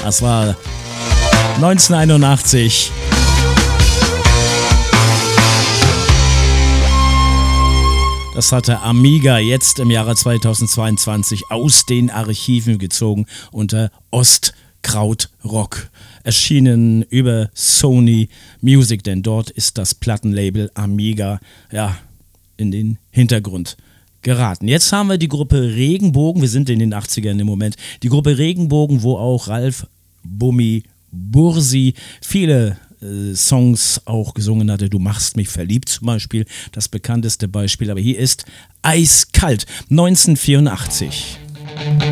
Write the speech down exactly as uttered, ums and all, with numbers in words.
Das war neunzehnhunderteinundachtzig. Das hatte Amiga jetzt im Jahre zweitausendzweiundzwanzig aus den Archiven gezogen unter Ostkrautrock. Erschienen über Sony Music, denn dort ist das Plattenlabel Amiga ja in den Hintergrund geraten. Jetzt haben wir die Gruppe Regenbogen, wir sind in den achtzigern im Moment, die Gruppe Regenbogen, wo auch Ralf Bumi Bursi viele äh, Songs auch gesungen hatte. Du machst mich verliebt zum Beispiel, das bekannteste Beispiel, aber hier ist Eiskalt, neunzehnhundertvierundachtzig.